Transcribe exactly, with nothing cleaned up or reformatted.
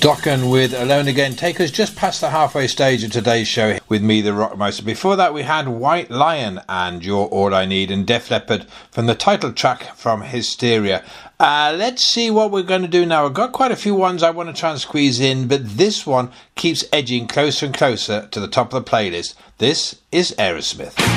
Dokken with Alone Again. Take us just past the halfway stage of today's show with me, the Rockmeister. Before that we had White Lion and You're All I Need, and Def Leppard from the title track from Hysteria. Uh, let's see what we're going to do now. I've got quite a few ones I want to try and squeeze in, but this one keeps edging closer and closer to the top of the playlist. This is Aerosmith.